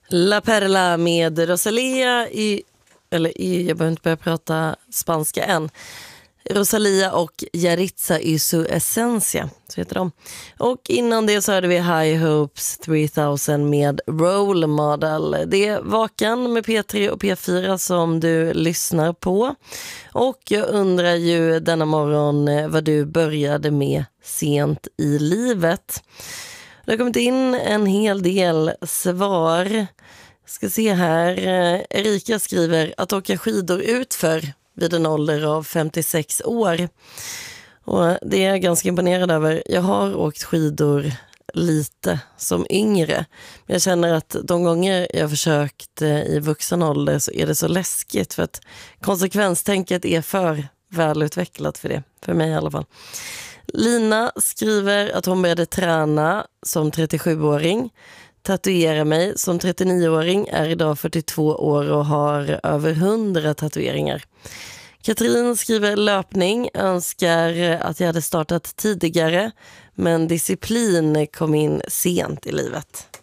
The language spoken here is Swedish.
La Perla med Rosalía jag behöver inte börja prata spanska än. Rosalía och Yaritza y su esencia, så heter de. Och innan det så hörde vi High Hopes 3000 med Role Model. Det är Vaken med P3 och P4 som du lyssnar på. Och jag undrar ju denna morgon vad du började med sent i livet. Det har kommit in en hel del svar. Ska se här. Erika skriver att åka skidor utför vid en ålder av 56 år. Och det är jag ganska imponerad över. Jag har åkt skidor lite som yngre. Men jag känner att de gånger jag försökt i vuxen ålder så är det så läskigt. För att konsekvenstänket är för välutvecklat för det. För mig i alla fall. Lina skriver att hon började träna som 37-åring. Tatuera mig som 39-åring, är idag 42 år och har över 100 tatueringar. Katrin skriver löpning, önskar att jag hade startat tidigare, men disciplin kom in sent i livet.